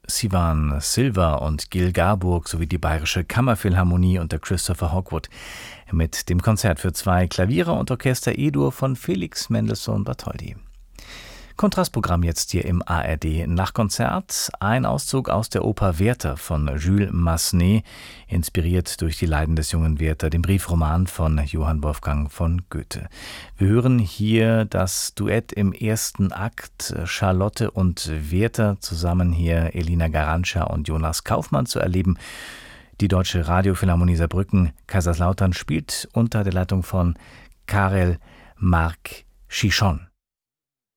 Sivan Silva und Gil Garburg sowie die Bayerische Kammerphilharmonie unter Christopher Hogwood mit dem Konzert für 2 Klaviere und Orchester E-Dur von Felix Mendelssohn Bartholdy. Kontrastprogramm jetzt hier im ARD Nachkonzert. Ein Auszug aus der Oper Werther von Jules Massenet, inspiriert durch die Leiden des jungen Werther, dem Briefroman von Johann Wolfgang von Goethe. Wir hören hier das Duett im ersten Akt, Charlotte und Werther, zusammen hier Elina Garantscha und Jonas Kaufmann zu erleben. Die Deutsche Radiophilharmonie Saarbrücken Kaiserslautern spielt unter der Leitung von Karel Marc Chichon.